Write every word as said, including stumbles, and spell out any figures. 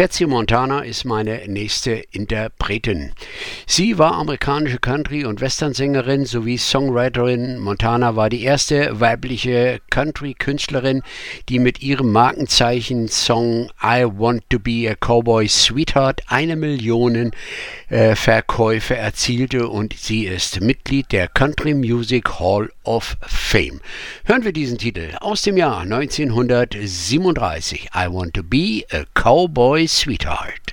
Patsy Montana ist meine nächste Interpretin. Sie war amerikanische Country- und Westernsängerin sowie Songwriterin. Montana war die erste weibliche Country-Künstlerin, die mit ihrem Markenzeichen-Song I Want to Be a Cowboy Sweetheart eine Million äh, Verkäufe erzielte, und sie ist Mitglied der Country Music Hall of Fame. Hören wir diesen Titel aus dem Jahr neunzehnhundertsiebenunddreißig. I Want to Be a Cowboy Sweetheart.